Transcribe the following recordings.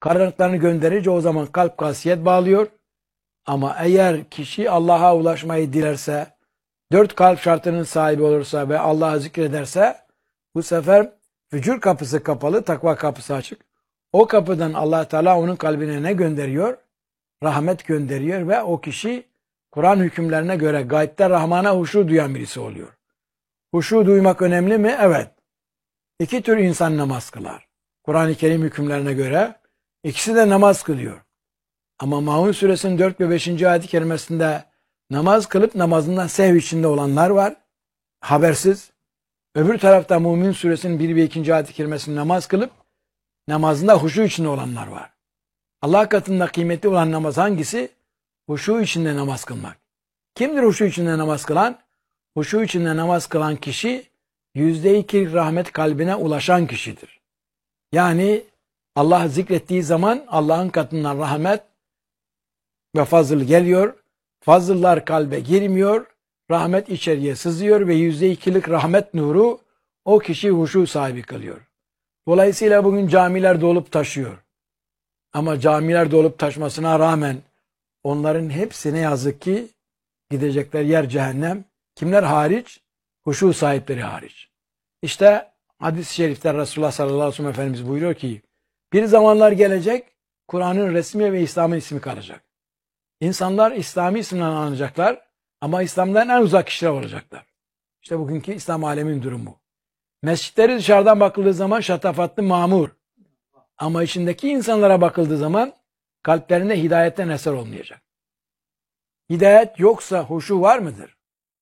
karanlıklarını gönderince o zaman kalp kasiyet bağlıyor. Ama eğer kişi Allah'a ulaşmayı dilerse, 4 kalp şartının sahibi olursa ve Allah'ı zikrederse, bu sefer fücur kapısı kapalı, takva kapısı açık. O kapıdan Allah Teala onun kalbine ne gönderiyor? Rahmet gönderiyor ve o kişi Kur'an hükümlerine göre gaybde Rahman'a huşu duyan birisi oluyor. Huşu duymak önemli mi? Evet. 2 tür insan namaz kılar. Kur'an-ı Kerim hükümlerine göre ikisi de namaz kılıyor. Ama Maun suresinin 4 ve 5. ayet-i kerimesinde namaz kılıp namazından sehv içinde olanlar var. Habersiz. Öbür tarafta Mümin suresinin 1 ve 2. ayet-i kerimesinde namaz kılıp namazında huşu içinde olanlar var. Allah katında kıymetli olan namaz hangisi? Huşu içinde namaz kılmak. Kimdir huşu içinde namaz kılan? Huşu içinde namaz kılan kişi %2 rahmet kalbine ulaşan kişidir. Yani Allah zikrettiği zaman Allah'ın katından rahmet ve fazıl geliyor. Fazıllar kalbe girmiyor. Rahmet içeriye sızıyor ve %2'lik rahmet nuru o kişi huşu sahibi kılıyor. Dolayısıyla bugün camiler dolup taşıyor. Ama camiler dolup taşmasına rağmen onların hepsi ne yazık ki gidecekler yer cehennem. Kimler hariç? Huşu sahipleri hariç. İşte hadis-i şerifte Resulullah sallallahu aleyhi ve sellem Efendimiz buyuruyor ki bir zamanlar gelecek Kur'an'ın resmi ve İslam'ın ismi kalacak. İnsanlar İslami isimden anacaklar ama İslam'dan en uzak kişiler olacaklar. İşte bugünkü İslam aleminin durumu. Mescitleri dışarıdan bakıldığı zaman şatafatlı, mamur. Ama içindeki insanlara bakıldığı zaman kalplerinde hidayetten eser olmayacak. Hidayet yoksa huşu var mıdır?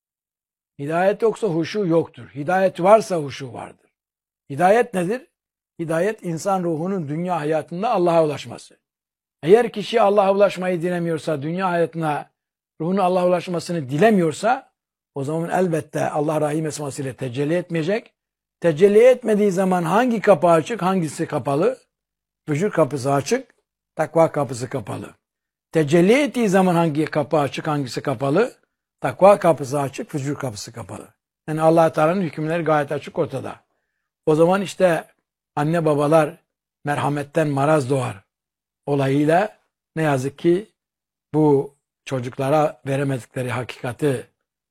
Hidayet yoksa huşu yoktur. Hidayet varsa huşu vardır. Hidayet nedir? Hidayet insan ruhunun dünya hayatında Allah'a ulaşması. Eğer kişi Allah'a ulaşmayı dilemiyorsa, dünya hayatına ruhunun Allah'a ulaşmasını dilemiyorsa o zaman elbette Allah Rahim esmasıyla tecelli etmeyecek. Tecelli etmediği zaman hangi kapı açık, hangisi kapalı? Fücur kapısı açık, takva kapısı kapalı. Tecelli ettiği zaman hangi kapı açık, hangisi kapalı? Takva kapısı açık, fücur kapısı kapalı. Yani Allah Teala'nın hükümleri gayet açık ortada. O zaman işte anne babalar merhametten maraz doğar olayıyla ne yazık ki bu çocuklara veremedikleri hakikati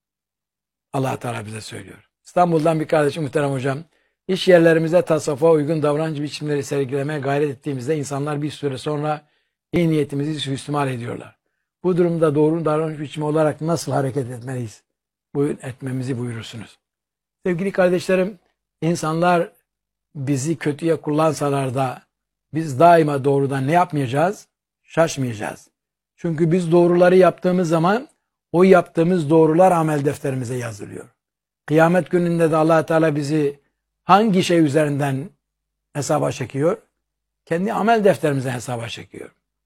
Allah Teala bize söylüyor. İstanbul'dan bir kardeşim muhterem hocam, iş yerlerimizde tasavvufa uygun davranış biçimleri sergilemeye gayret ettiğimizde insanlar bir süre sonra iyi niyetimizi suistimal ediyorlar. Bu durumda doğru davranış biçimi olarak nasıl hareket etmeliyiz? Etmemizi buyurursunuz. Sevgili kardeşlerim, insanlar bizi kötüye kullansalar da biz daima doğrudan ne yapmayacağız? Şaşmayacağız. Çünkü biz doğruları yaptığımız zaman o yaptığımız doğrular amel defterimize yazılıyor. Kıyamet gününde de Allah Teala bizi hangi şey üzerinden hesaba çekiyor? Kendi amel defterimize hesaba çekiyor.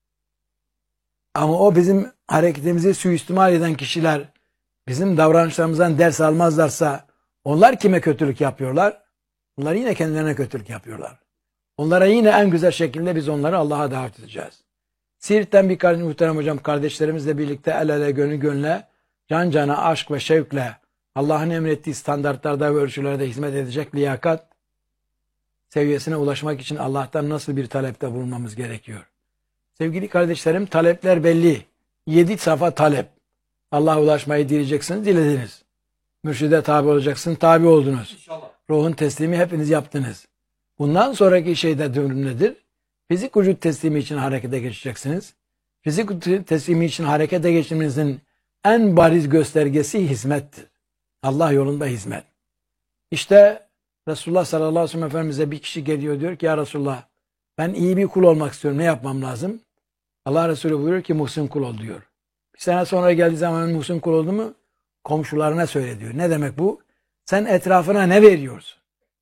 Ama o bizim hareketimizi suistimal eden kişiler bizim davranışlarımızdan ders almazlarsa onlar kime kötülük yapıyorlar? Onlar yine kendilerine kötülük yapıyorlar. Onlara yine en güzel şekilde biz onları Allah'a davet edeceğiz. Siirt'ten bir kardeşim muhterem hocam kardeşlerimizle birlikte el ele gönül gönle can cana aşk ve şevkle Allah'ın emrettiği standartlarda ve ölçülerde hizmet edecek liyakat seviyesine ulaşmak için Allah'tan nasıl bir talepte bulunmamız gerekiyor? Sevgili kardeşlerim talepler belli. 7 safa talep. Allah'a ulaşmayı dileyeceksiniz, dilediniz. Mürşide tabi olacaksın, tabi oldunuz. İnşallah. Ruhun teslimi hepiniz yaptınız. Bundan sonraki şeyde durum nedir? Fizik vücut teslimi için harekete geçeceksiniz. Fizik teslimi için harekete geçmenizin en bariz göstergesi hizmettir. Allah yolunda hizmet. İşte Resulullah sallallahu aleyhi ve sellem Efendimiz'e bir kişi geliyor diyor ki ya Resulullah ben iyi bir kul olmak istiyorum. Ne yapmam lazım? Allah Resulü buyuruyor ki muhsin kul ol diyor. Bir sene sonra geldiği zaman muhsin kul oldu mu komşularına söyle diyor. Ne demek bu? Sen etrafına ne veriyorsun?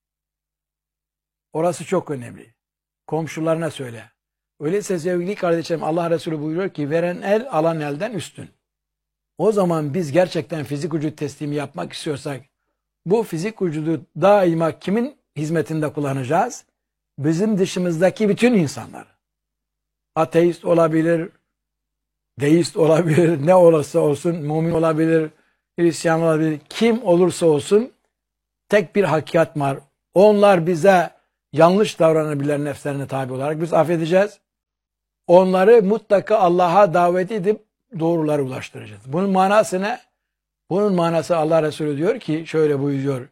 Orası çok önemli. Komşularına söyle. Öyleyse sevgili kardeşlerim Allah Resulü buyuruyor ki veren el alan elden üstün. O zaman biz gerçekten fizik vücut teslimi yapmak istiyorsak bu fizik vücudu daima kimin hizmetinde kullanacağız? Bizim dışımızdaki bütün insanlar. Ateist olabilir, deist olabilir, ne olursa olsun, mümin olabilir, Hristiyan olabilir, kim olursa olsun tek bir hakikat var. Onlar bize yanlış davranabilirler nefslerine tabi olarak biz affedeceğiz. onları mutlaka Allah'a davet edip doğrulara ulaştıracağız. Bunun manası ne? Bunun manası Allah Resulü diyor ki, şöyle buyuruyor.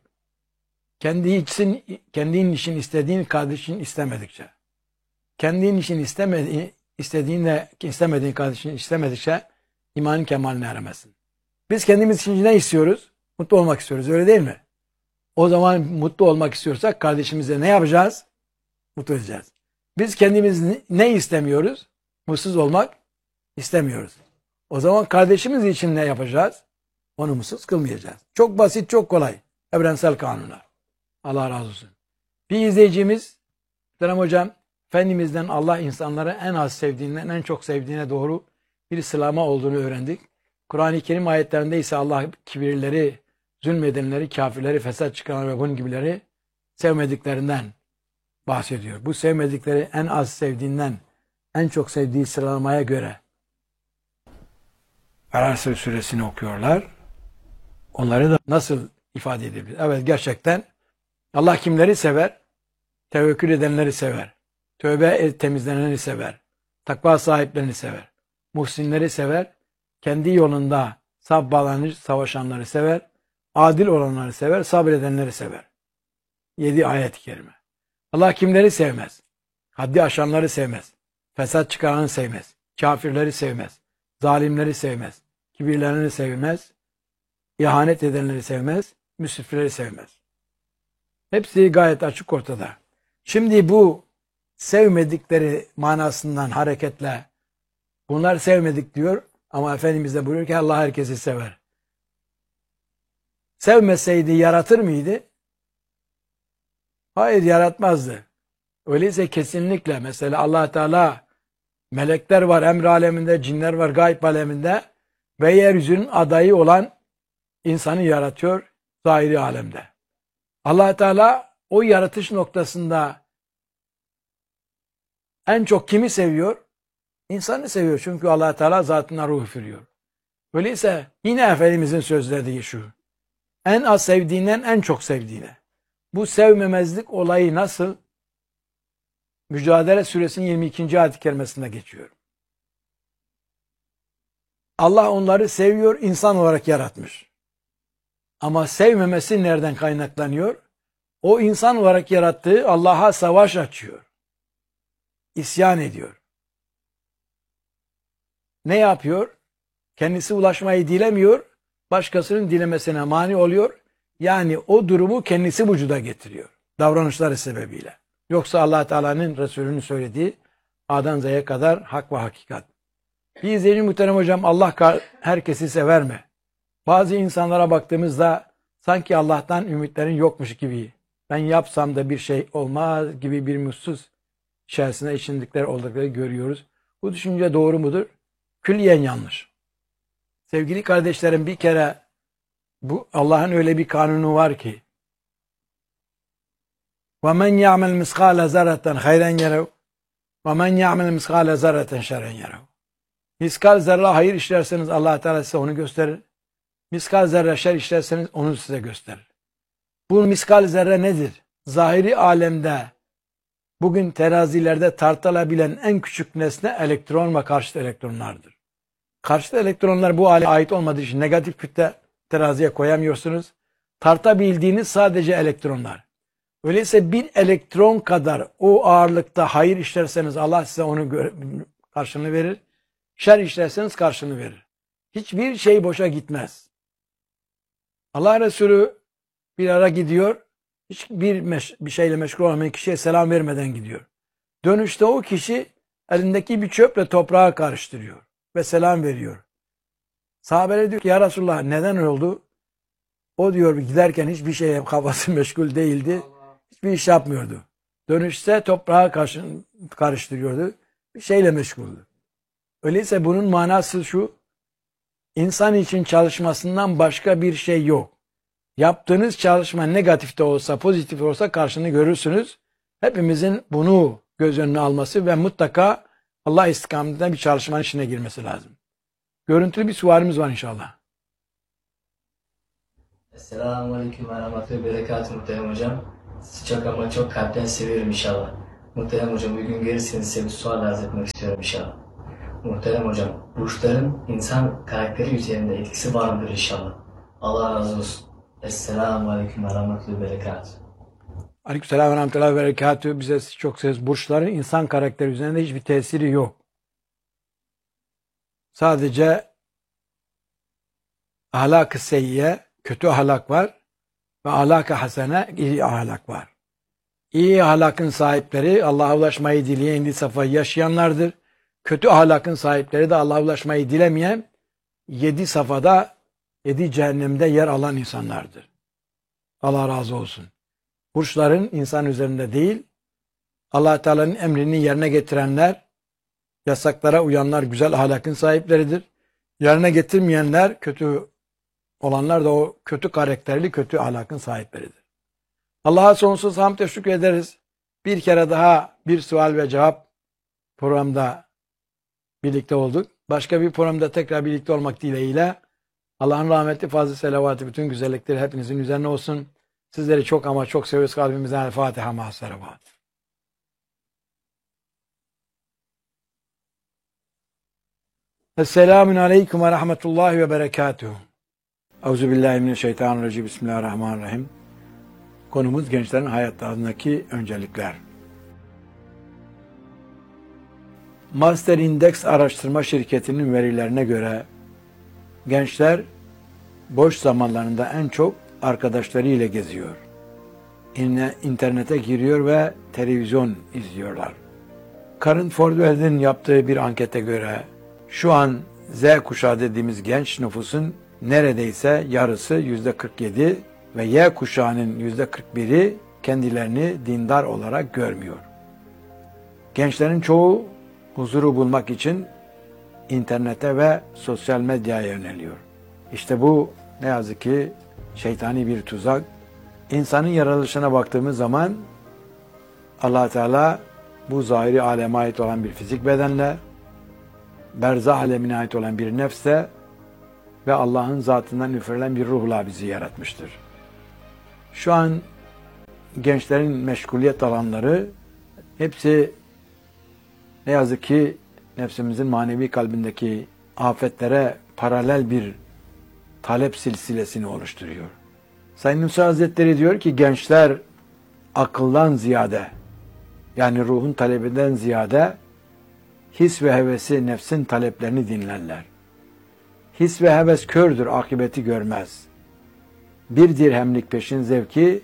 Kendin için istediğin kardeşin istemedikçe, kendin için istemediğin kardeşin istemedikçe imanın kemaline eremezsin. Biz kendimiz için ne istiyoruz? Mutlu olmak istiyoruz, öyle değil mi? O zaman mutlu olmak istiyorsak kardeşimize ne yapacağız? Mutlu edeceğiz. Biz kendimiz ne istemiyoruz? Mutsuz olmak istemiyoruz. O zaman kardeşimiz için ne yapacağız? Onu mutsuz kılmayacağız. Çok basit, çok kolay. Evrensel kanunlar. Allah razı olsun. Bir izleyicimiz, Muhterem Hocam, Efendimiz'den Allah insanları en az sevdiğinden en çok sevdiğine doğru bir sıralama olduğunu öğrendik. Kur'an-ı Kerim ayetlerinde ise Allah kibirleri, zulmedenleri, kafirleri, fesat çıkaranları ve bunun gibileri sevmediklerinden bahsediyor. Bu sevmedikleri en az sevdiğinden en çok sevdiği sıralamaya göre Arasır suresini okuyorlar. Onları da nasıl ifade edebilir? Evet, gerçekten Allah kimleri sever? Tevekkül edenleri sever. Tövbe temizlenenleri sever. Takva sahiplerini sever. Muhsinleri sever. Kendi yolunda saf bağlanır, savaşanları sever. Adil olanları sever. Sabredenleri sever. 7 ayet-i kerime. Allah kimleri sevmez? Haddi aşanları sevmez. Fesat çıkaranı sevmez. Kafirleri sevmez. Zalimleri sevmez. Kibirlerini sevmez. İhanet edenleri sevmez. Müsrifleri sevmez. Hepsi gayet açık ortada. Şimdi bu sevmedikleri manasından hareketle bunlar sevmedik diyor ama Efendimiz de buyuruyor ki Allah herkesi sever. Sevmeseydi yaratır mıydı? Hayır, yaratmazdı. Öyleyse kesinlikle mesela Allah Teala melekler var, emr aleminde, cinler var, gayb aleminde ve yeryüzünün adayı olan insanı yaratıyor zahiri alemde. Allah Teala o yaratış noktasında en çok kimi seviyor? İnsanı seviyor. Çünkü Allah Teala zatına ruh üfürüyor. Öyleyse yine Efendimizin sözleri de şu. En az sevdiğinden en çok sevdiğine. Bu sevmemezlik olayı nasıl? Mücadele Suresinin 22. ayet-i kerimesinde geçiyor. Allah onları seviyor, insan olarak yaratmış. Ama sevmemesi nereden kaynaklanıyor? O insan olarak yarattığı Allah'a savaş açıyor. İsyan ediyor. Ne yapıyor? Kendisi ulaşmayı dilemiyor, başkasının dilemesine mani oluyor. Yani o durumu kendisi vücuda getiriyor. Davranışları sebebiyle. Yoksa Allah Teala'nın Resulü'nün söylediği A'dan Z'ye kadar hak ve hakikat. Bir izleyici Muhterem Hocam, Allah herkesi sever mi? Bazı insanlara baktığımızda sanki Allah'tan ümitlerin yokmuş gibi, ben yapsam da bir şey olmaz gibi bir mutsuz içerisinde içindikleri oldukları görüyoruz. Bu düşünce doğru mudur? Külliyen yanlış. Sevgili kardeşlerim, bir kere bu Allah'ın öyle bir kanunu var ki وَمَنْ يَعْمَلْ مِسْقَالَ زَرَّةً خَيْرًا يَرَوْا وَمَنْ يَعْمَلْ مِسْقَالَ زَرَّةً شَرًّا يَرَوْا. Miskal zerre hayır işlerseniz Allah Teala size onu gösterir. Miskal zerre şer işlerseniz onu size gösterir. Bu miskal zerre nedir? Zahiri alemde bugün terazilerde tartılabilen en küçük nesne elektron ve karşıt elektronlardır. Karşıt elektronlar bu aleme ait olmadığı için negatif kütle teraziye koyamıyorsunuz. Tartabildiğiniz sadece elektronlar. Öyleyse bir elektron kadar o ağırlıkta hayır işlerseniz Allah size onu karşılığını verir. Şer işlerseniz karşılığını verir. Hiçbir şey boşa gitmez. Allah Resulü bir ara gidiyor. Bir şeyle meşgul olmayan kişiye selam vermeden gidiyor. Dönüşte o kişi elindeki bir çöple toprağı karıştırıyor ve selam veriyor. Sahabeler diyor ki ya Resulullah neden oldu? O diyor giderken hiçbir şeye kafası meşgul değildi. Hiçbir iş yapmıyordu. Dönüşte toprağı karıştırıyordu. Bir şeyle meşguldü. Öyleyse bunun manası şu. İnsan için çalışmasından başka bir şey yok. Yaptığınız çalışma negatif de olsa, pozitif de olsa karşılığını görürsünüz. Hepimizin bunu göz önüne alması ve mutlaka Allah istikametinde bir çalışmanın içine girmesi lazım. Görüntülü bir sualimiz var inşallah. Esselamu Aleyküm ve Rahmetullah Berekatuhu Muhterem Hocam. Sizi çok ama çok kalpten seviyorum inşallah. Muhterem hocam, bir gün gelirseniz size bir sual arz etmek istiyorum inşallah. Muhterem hocam, burçların insan karakteri üzerinde etkisi var mıdır inşallah? Allah razı olsun. Esselamu Aleyküm ve Rahmetullahi ve Berekatuhu. Aleykümselam ve rahmetullahi ve berekatühü. Bize çok söz. Burçların insan karakteri üzerinde hiçbir tesiri yok. Sadece ahlak-ı seyyiye, kötü ahlak var ve ahlak-ı hasene, iyi ahlak var. İyi ahlakın sahipleri Allah'a ulaşmayı dileyen indi safhayı yaşayanlardır. Kötü ahlakın sahipleri de Allah'a ulaşmayı dilemeyen 7 safhada, 7 cehennemde yer alan insanlardır. Allah razı olsun. Burçların insan üzerinde değil, Allah Teala'nın emrini yerine getirenler, yasaklara uyanlar güzel ahlakın sahipleridir. Yerine getirmeyenler, kötü olanlar da o kötü karakterli, kötü ahlakın sahipleridir. Allah'a sonsuz hamd ve şükür ederiz. Bir kere daha bir sual ve cevap programda birlikte olduk. Başka bir programda tekrar birlikte olmak dileğiyle Allah'ın rahmeti, fazl-ı selavatı, bütün güzellikleri hepinizin üzerine olsun. Sizleri çok ama çok seviyoruz kalbimizden. El Fatiha ma'as salavat. Esselamun aleyküm ve rahmetullahi ve berekatuhu. Euzubillahimineşşeytanirracim. Bismillahirrahmanirrahim. Konumuz gençlerin hayatlarındaki öncelikler. Master Index araştırma şirketinin verilerine göre gençler boş zamanlarında en çok arkadaşlarıyla geziyor. İnternete giriyor ve televizyon izliyorlar. Current Forward'ın yaptığı bir ankete göre şu an Z kuşağı dediğimiz genç nüfusun neredeyse yarısı %47 ve Y kuşağının %41'i kendilerini dindar olarak görmüyor. Gençlerin çoğu huzuru bulmak için internete ve sosyal medyaya yöneliyor. İşte bu ne yazık ki şeytani bir tuzak. İnsanın yaratılışına baktığımız zaman Allah Teala bu zahiri aleme ait olan bir fizik bedenle, berzah alemine ait olan bir nefse ve Allah'ın zatından üfürülen bir ruhla bizi yaratmıştır. Şu an gençlerin meşguliyet alanları hepsi ne yazık ki nefsimizin manevi kalbindeki afetlere paralel bir talep silsilesini oluşturuyor. Sayın Nursi Hazretleri diyor ki gençler akıldan ziyade, yani ruhun talebinden ziyade his ve hevesi, nefsin taleplerini dinlerler. His ve heves kördür, akıbeti görmez. Bir dirhemlik peşin zevki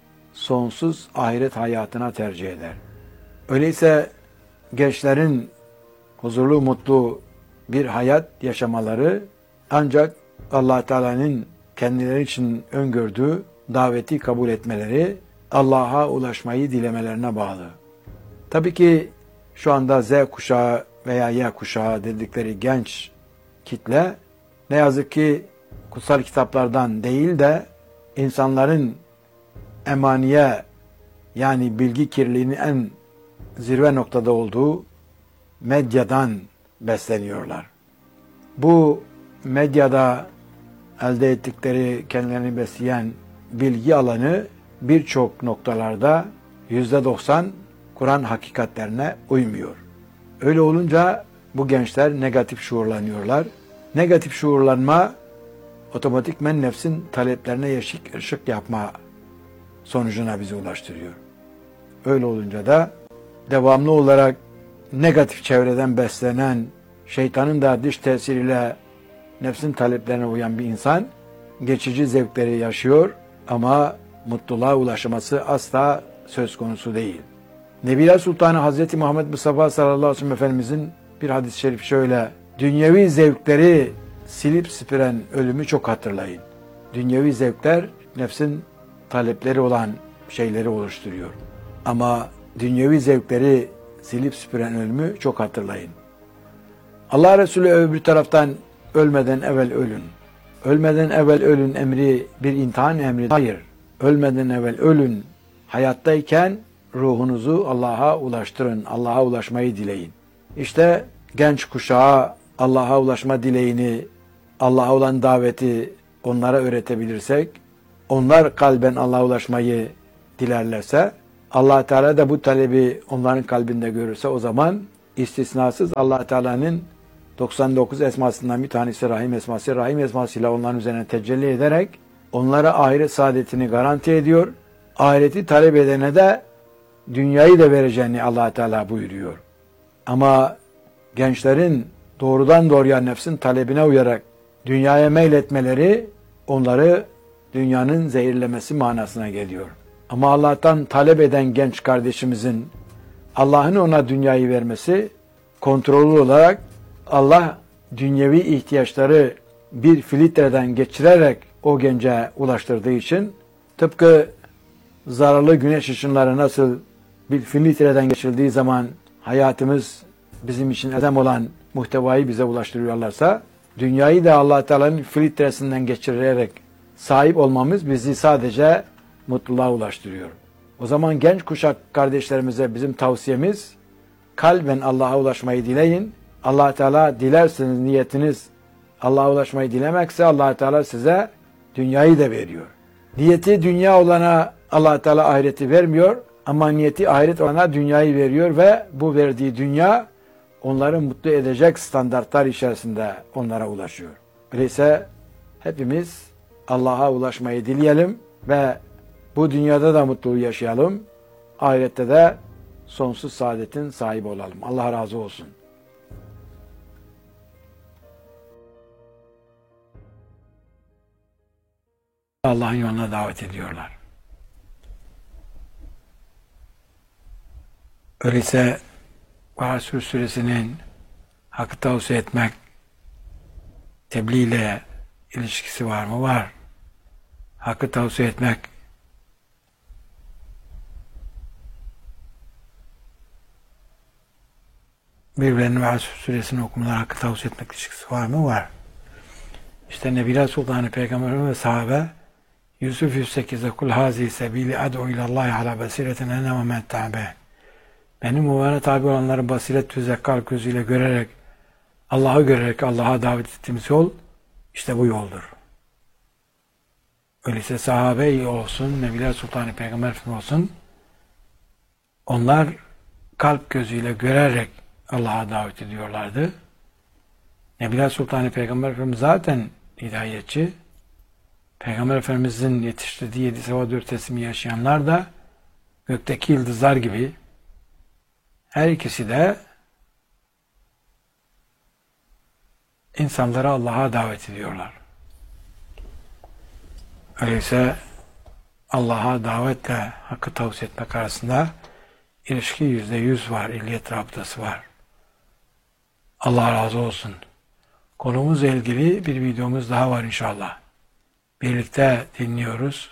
sonsuz ahiret hayatına tercih eder. Öyleyse gençlerin huzurlu, mutlu bir hayat yaşamaları ancak Allah Teala'nın kendileri için öngördüğü daveti kabul etmeleri, Allah'a ulaşmayı dilemelerine bağlı. Tabii ki şu anda Z kuşağı veya Y kuşağı dedikleri genç kitle ne yazık ki kutsal kitaplardan değil de insanların emaniye, yani bilgi kirliliğinin en zirve noktada olduğu medyadan besleniyorlar. Bu medyada elde ettikleri, kendilerini besleyen bilgi alanı birçok noktalarda %90 Kur'an hakikatlerine uymuyor. Öyle olunca bu gençler negatif şuurlanıyorlar. Negatif şuurlanma otomatikmen nefsin taleplerine ışık yapma sonucuna bizi ulaştırıyor. Öyle olunca da devamlı olarak negatif çevreden beslenen, şeytanın da dış tesiriyle nefsin taleplerine uyan bir insan geçici zevkleri yaşıyor ama mutluluğa ulaşması asla söz konusu değil. Nebiler Sultanı Hazreti Muhammed Mustafa sallallahu aleyhi ve sellem Efendimizin bir hadis-i şerif şöyle: dünyevi zevkleri silip süpüren ölümü çok hatırlayın. Dünyevi zevkler nefsin talepleri olan şeyleri oluşturuyor. Ama dünyevi zevkleri silip süpüren ölümü çok hatırlayın. Allah Resulü öbür taraftan ölmeden evvel ölün. Ölmeden evvel ölün emri bir imtihan emri. Hayır. Ölmeden evvel ölün. Hayattayken ruhunuzu Allah'a ulaştırın. Allah'a ulaşmayı dileyin. İşte genç kuşağa Allah'a ulaşma dileğini, Allah'a olan daveti onlara öğretebilirsek, onlar kalben Allah'a ulaşmayı dilerlerse Allah Teala da bu talebi onların kalbinde görürse o zaman istisnasız Allah Teala'nın 99 esmasından bir tanesi Rahim esması. Rahim esmasıyla onların üzerine tecelli ederek onlara ahiret saadetini garanti ediyor. Ahireti talep edene de dünyayı da vereceğini Allah Teala buyuruyor. Ama gençlerin doğrudan doğruya nefsin talebine uyarak dünyaya meyletmeleri onları dünyanın zehirlemesi manasına geliyor. Ama Allah'tan talep eden genç kardeşimizin Allah'ın ona dünyayı vermesi kontrollü olarak Allah dünyevi ihtiyaçları bir filtreden geçirerek o gence ulaştırdığı için tıpkı zararlı güneş ışınları nasıl bir filtreden geçirildiği zaman hayatımız bizim için elzem olan muhtevayı bize ulaştırıyorlarsa dünyayı da Allah Teala'nın filtresinden geçirerek sahip olmamız bizi sadece mutluluğa ulaştırıyor. O zaman genç kuşak kardeşlerimize bizim tavsiyemiz kalben Allah'a ulaşmayı dileyin. Allah Teala dilerseniz niyetiniz Allah'a ulaşmayı dilemekse Allah Teala size dünyayı da veriyor. Niyeti dünya olana Allah Teala ahireti vermiyor ama niyeti ahiret olana dünyayı veriyor ve bu verdiği dünya onları mutlu edecek standartlar içerisinde onlara ulaşıyor. Öyleyse hepimiz Allah'a ulaşmayı dileyelim ve bu dünyada da mutluluğu yaşayalım. Ahirette de sonsuz saadetin sahibi olalım. Allah razı olsun. Allah'ın yoluna davet ediyorlar. Öyleyse Vasır Suresi'nin hakkı tavsiye etmek tebliğ ile ilişkisi var mı? Var. Hakkı tavsiye etmek birbirlerinin Vasır Suresi'ni okumalar hakkı tavsiye etmek ilişkisi var mı? Var. İşte Nebiler Sultanı Peygamber ve sahabe Yusuf 108'de kul hazi sebili ad'u ilallahi ala basiretin ene ve men tabe. Benim mübarek tabi olanların basiret ve zekkal gözüyle görerek Allah'ı görerek Allah'a davet ettiğimiz yol işte bu yoldur. Öyleyse sahabe olsun, Nebiler Sultanı Peygamber Efendimiz olsun onlar kalp gözüyle görerek Allah'a davet ediyorlardı. Nebiler Sultanı Peygamber Efendimiz zaten hidayetçi. Peygamber Efendimiz'in yetiştirdiği 7 seva 4 teslimi yaşayanlar da gökteki yıldızlar gibi her ikisi de insanları Allah'a davet ediyorlar. Öyleyse Allah'a davetle hakkı tavsiye etmek arasında ilişki %100 var, illiyet rabıtası var. Allah razı olsun. Konumuzla ilgili bir videomuz daha var inşallah. Birlikte dinliyoruz.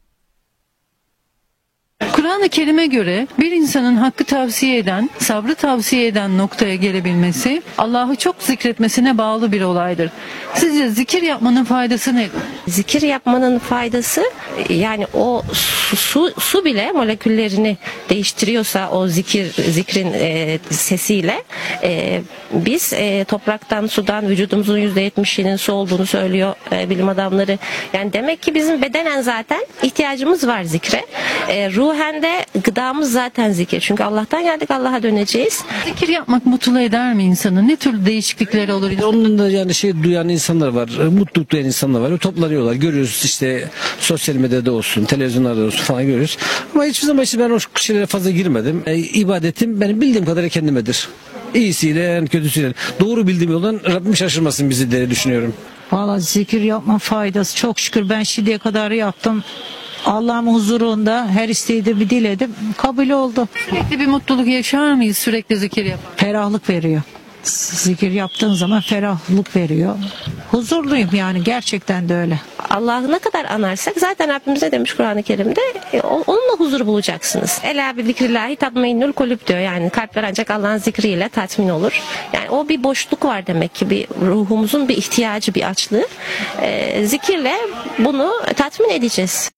Kur'an-ı Kerim'e göre bir insanın hakkı tavsiye eden, sabrı tavsiye eden noktaya gelebilmesi, Allah'ı çok zikretmesine bağlı bir olaydır. Sizce zikir yapmanın faydası nedir? Zikir yapmanın faydası yani o su bile moleküllerini değiştiriyorsa o zikrin sesiyle biz topraktan sudan vücudumuzun %70'inin su olduğunu söylüyor bilim adamları. Yani demek ki bizim bedenen zaten ihtiyacımız var zikre. Ruhen de gıdamız zaten zikir. Çünkü Allah'tan geldik, Allah'a döneceğiz. Zikir yapmak mutlu eder mi insanı? Ne tür değişiklikleri olur? Onun da yani duyan insanlar var, mutluluk duyan insanlar var. Toplanıyorlar, görüyoruz işte sosyal medyada olsun, televizyonlarda olsun falan görüyoruz. Ama hiçbir zaman ben o şeylere fazla girmedim. İbadetim benim bildiğim kadarıyla kendimedir. İyisiyle, kötüsüyle. Doğru bildiğim yoldan Rabbim şaşırmasın bizi diye düşünüyorum. Vallahi zikir yapma faydası çok şükür ben şimdiye kadar yaptım. Allah'ın huzurunda her isteği diledim. Kabul oldu. Sürekli bir mutluluk yaşar mıyız sürekli zikir yapar? Ferahlık veriyor. Zikir yaptığın zaman ferahlık veriyor. Huzurluyum yani gerçekten de öyle. Allah'ı ne kadar anarsak zaten Rabbimiz ne demiş Kur'an-ı Kerim'de onunla huzur bulacaksınız. Ela bi zikrillahi tatmainnul kulüp diyor. Yani kalpler ancak Allah'ın zikriyle tatmin olur. Yani o bir boşluk var demek ki bir ruhumuzun bir ihtiyacı, bir açlığı. Zikirle bunu tatmin edeceğiz.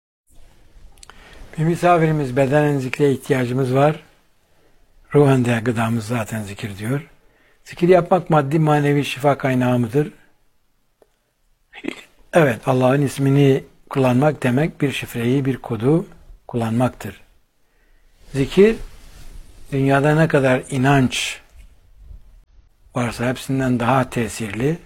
Bir misafirimiz bedenen zikre ihtiyacımız var. Ruhen de gıdamız zaten zikir diyor. Zikir yapmak maddi manevi şifa kaynağı mıdır? Evet, Allah'ın ismini kullanmak demek bir şifreyi, bir kodu kullanmaktır. Zikir, dünyada ne kadar inanç varsa hepsinden daha tesirli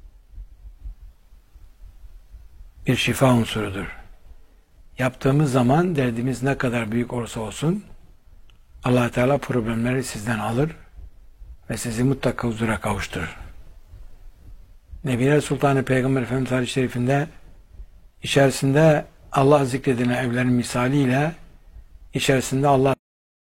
bir şifa unsurudur. Yaptığımız zaman derdimiz ne kadar büyük olursa olsun Allah Teala problemleri sizden alır ve sizi mutlaka huzura kavuşturur. Nebiler Sultanı Peygamber Efendimiz Hadis-i Şerifinde içerisinde Allah zikredilen evlerin misaliyle içerisinde Allah